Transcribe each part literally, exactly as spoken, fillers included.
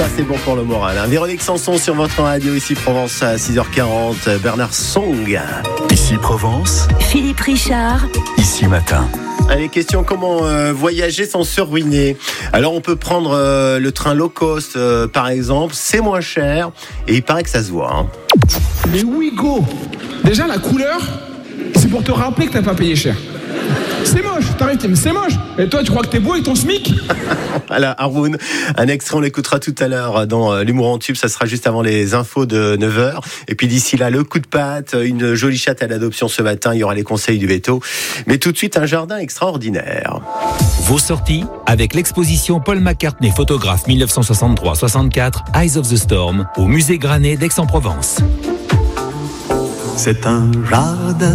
Ça, c'est bon pour le moral. Hein. Véronique Sanson sur votre radio, ici Provence à six heures quarante. Bernard Song. Ici Provence. Philippe Richard. Ici Matin. Allez, question, comment euh, voyager sans se ruiner? Alors, on peut prendre euh, le train low cost, euh, par exemple. C'est moins cher et il paraît que ça se voit. Hein. Les Ouigo, déjà la couleur, c'est pour te rappeler que t'as pas payé cher. C'est moche, t'arrives, mais c'est moche. Et toi, tu crois que t'es beau avec ton SMIC? Voilà, Haroun, un extrait, on l'écoutera tout à l'heure dans l'humour en tube, ça sera juste avant les infos de neuf heures. Et puis d'ici là, le coup de patte, une jolie chatte à l'adoption ce matin, il y aura les conseils du veto. Mais tout de suite, un jardin extraordinaire. Vos sorties avec l'exposition Paul McCartney, photographe dix-neuf cent soixante-trois soixante-quatre, Eyes of the Storm, au musée Granet d'Aix-en-Provence. C'est un jardin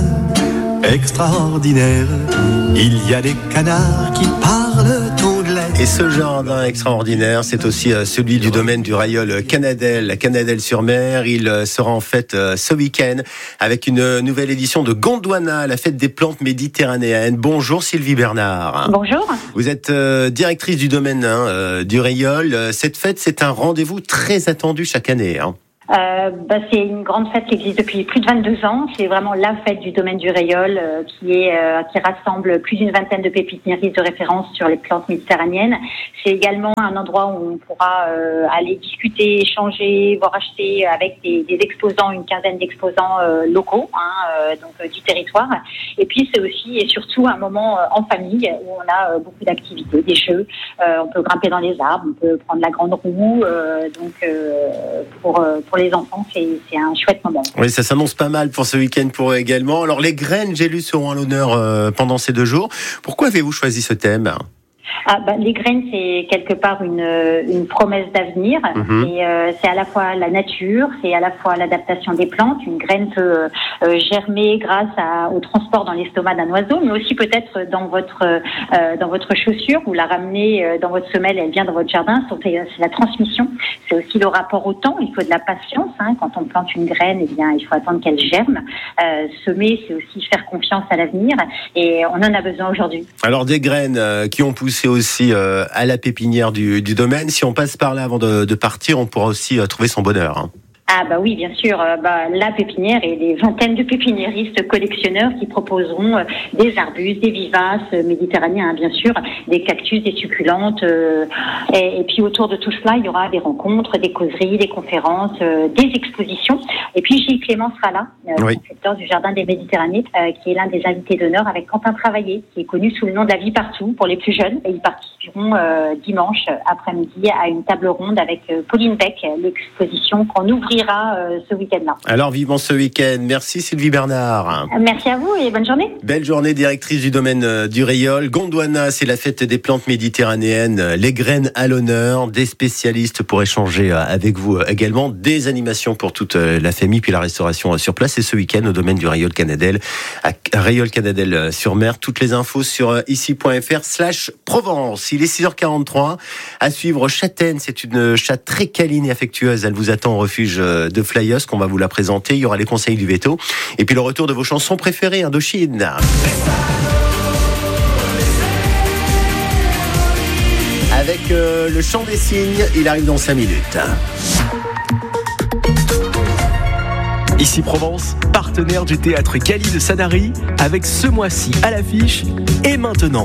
extraordinaire. Il y a des canards qui parlent au lait. Et ce jardin extraordinaire, c'est aussi celui du domaine du Rayol Canadel, Canadel-sur-Mer. Il sera en fait ce week-end avec une nouvelle édition de Gondwana, la fête des plantes méditerranéennes. Bonjour Sylvie Bernard. Bonjour. Vous êtes euh, directrice du domaine hein, euh, du Rayol. Cette fête, c'est un rendez-vous très attendu chaque année. Hein. Euh, bah, c'est une grande fête qui existe depuis plus de vingt-deux ans. C'est vraiment la fête du domaine du Rayol euh, qui est euh, qui rassemble plus d'une vingtaine de pépiniéristes de référence sur les plantes méditerranéennes. C'est également un endroit où on pourra euh, aller discuter, échanger, voire acheter avec des, des exposants, une quinzaine d'exposants euh, locaux, hein, euh, donc euh, du territoire. Et puis c'est aussi et surtout un moment euh, en famille où on a euh, beaucoup d'activités, des jeux. Euh, on peut grimper dans les arbres, on peut prendre la grande roue. Euh, donc euh, pour, euh, pour les enfants, c'est, c'est un chouette moment. Oui, ça s'annonce pas mal pour ce week-end pour eux également. Alors, les graines, j'ai lu, seront à l'honneur euh, pendant ces deux jours. Pourquoi avez-vous choisi ce thème ? Ah, bah, les graines, c'est quelque part une, une promesse d'avenir. Mm-hmm. Et euh, c'est à la fois la nature, c'est à la fois l'adaptation des plantes. Une graine peut euh, germer grâce à, au transport dans l'estomac d'un oiseau, mais aussi peut-être dans votre euh, dans votre chaussure. Vous la ramenez euh, dans votre semelle, elle vient dans votre jardin. C'est, c'est la transmission. C'est aussi le rapport au temps. Il faut de la patience. Hein. Quand on plante une graine, eh bien, il faut attendre qu'elle germe. Euh, semer, c'est aussi faire confiance à l'avenir. Et on en a besoin aujourd'hui. Alors, des graines euh, qui ont poussé aussi euh, à la pépinière du, du domaine. Si on passe par là avant de, de partir, on pourra aussi euh, trouver son bonheur. Hein. Ah bah oui, bien sûr, euh, bah, la pépinière et des vingtaines de pépiniéristes collectionneurs qui proposeront euh, des arbustes, des vivaces euh, méditerranéens, hein, bien sûr, des cactus, des succulentes. Euh, et, et puis autour de tout cela, il y aura des rencontres, des causeries, des conférences, euh, des expositions. Et puis Gilles Clément sera là, euh, oui. concepteur du Jardin des Méditerranées, euh, qui est l'un des invités d'honneur avec Quentin Travaillé, qui est connu sous le nom de La Vie Partout pour les plus jeunes. Et ils participeront euh, dimanche après-midi à une table ronde avec euh, Pauline Beck, l'exposition qu'on ouvrira Euh, ce week-end-là. Alors vivons ce week-end. Merci Sylvie Bernard. Merci à vous et bonne journée. Belle journée, directrice du domaine euh, du Rayol. Gondwana, c'est la fête des plantes méditerranéennes. Les graines à l'honneur, des spécialistes pour échanger euh, avec vous euh, également, des animations pour toute euh, la famille, puis la restauration euh, sur place. Et ce week-end au domaine du Rayol Canadel, à Rayol Canadel euh, sur mer. Toutes les infos sur euh, ici.fr slash Provence. Il est six heures quarante-trois. À suivre Châtaine, c'est une chatte très câline et affectueuse. Elle vous attend au refuge de Flyers qu'on va vous la présenter. Il y aura les conseils du veto. Et puis le retour de vos chansons préférées, Indochine. Avec euh, le chant des cygnes, il arrive dans cinq minutes. Ici Provence, partenaire du théâtre Cali de Sanary, avec ce mois-ci à l'affiche Et maintenant.